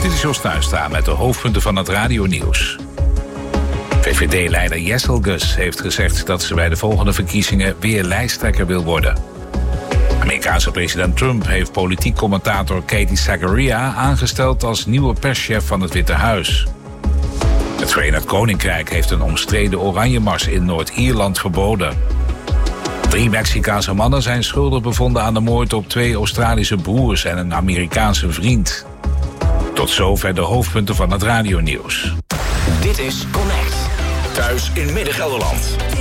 Dit is Jos Tuinstra met de hoofdpunten van het radionieuws. VVD-leider Jesselgus heeft gezegd dat ze bij de volgende verkiezingen weer lijsttrekker wil worden. Amerikaanse president Trump heeft politiek commentator Katie Zagaria aangesteld als nieuwe perschef van het Witte Huis. Het Verenigd Koninkrijk heeft een omstreden Oranjemars in Noord-Ierland verboden. 3 Mexicaanse mannen zijn schuldig bevonden aan de moord op 2 Australische broers en een Amerikaanse vriend. Tot zover de hoofdpunten van het radionieuws. Dit is Connect. Thuis in Midden-Gelderland.